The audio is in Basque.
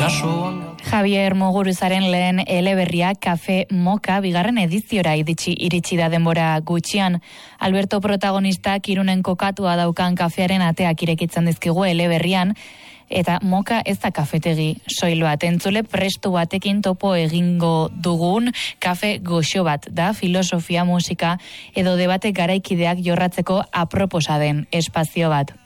Javier Muguruzaren lehen eleberria Kafe Moka bigarren ediziora iritsi da denbora gutxian. Alberto protagonistak Irunen kokatua daukan kafearen ateak irekitzen dizkigu eleberrian, eta Moka ez da kafetegi soil bat. Entzule prestu batekin topo egingo dugun kafe goxo bat da, filosofia, musika edo debate garaikideak jorratzeko aproposa den espazio bat.